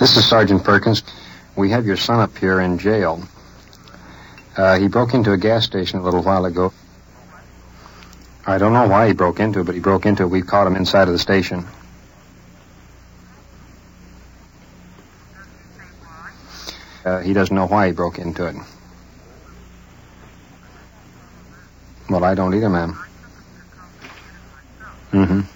This is Sergeant Perkins. We have your son up here in jail. He broke into a gas station a little while ago. I don't know why he broke into it, but he broke into it. We caught him inside of the station. He doesn't know why he broke into it. Well, I don't either, ma'am. Mm-hmm.